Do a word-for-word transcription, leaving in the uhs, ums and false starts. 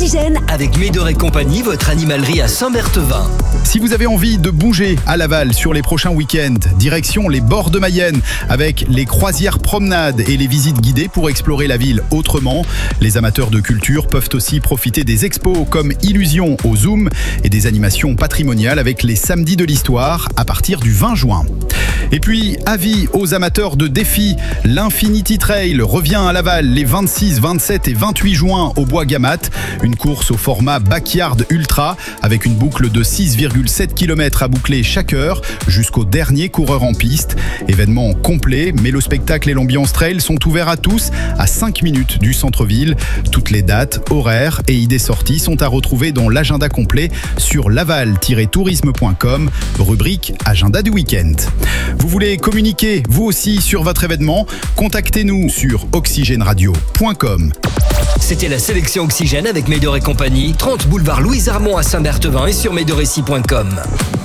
Oxygène avec Médor et compagnie, votre animalerie à Saint-Berthevin. Si vous avez envie de bouger à Laval sur les prochains week-ends, direction les bords de Mayenne avec les croisières promenades et les visites guidées pour explorer la ville autrement. Les amateurs de culture peuvent aussi profiter des expos comme Illusion au Zoom et des animations patrimoniales avec les samedis de l'histoire à partir du vingt juin. Et puis, avis aux amateurs de défis, l'Infinity Trail revient à Laval les vingt-six, vingt-sept et vingt-huit juin au Bois Gamat. Une course au format Backyard Ultra avec une boucle de six virgule sept kilomètres à boucler chaque heure jusqu'au dernier coureur en piste. Événement complet, mais le spectacle et l'ambiance trail sont ouverts à tous à cinq minutes du centre-ville. Toutes les dates, horaires et idées sorties sont à retrouver dans l'agenda complet sur laval tiret tourisme point com, rubrique Agenda du week-end. Vous voulez communiquer vous aussi sur votre événement? Contactez-nous sur oxygène radio point com. C'était la sélection Oxygène avec Médor et compagnie, trente boulevard Louise Armand à Saint-Berthevin et sur médor récit point com.